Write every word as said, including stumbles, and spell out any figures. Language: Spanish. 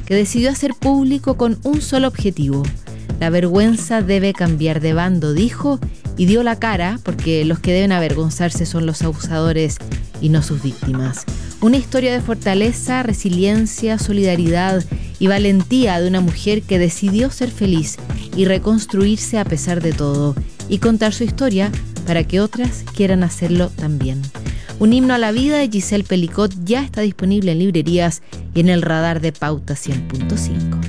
que decidió hacer público con un solo objetivo. La vergüenza debe cambiar de bando, dijo, y dio la cara porque los que deben avergonzarse son los abusadores y no sus víctimas. Una historia de fortaleza, resiliencia, solidaridad y valentía de una mujer que decidió ser feliz y reconstruirse a pesar de todo, y contar su historia para que otras quieran hacerlo también. Un himno a la vida de Giselle Pelicot ya está disponible en librerías y en el radar de Pauta cien punto cinco.